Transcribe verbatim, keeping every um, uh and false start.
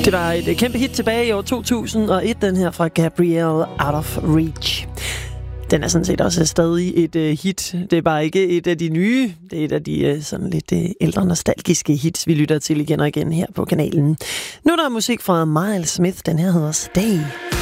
Det var et kæmpe hit tilbage i år to tusind og et, den her fra Gabrielle, Out of Reach. Den er sådan set også stadig et uh, hit. Det er bare ikke et af de nye. Det er et af de uh, sådan lidt uh, ældre nostalgiske hits, vi lytter til igen og igen her på kanalen. Nu er der musik fra Miles Smith. Den her hedder Stay.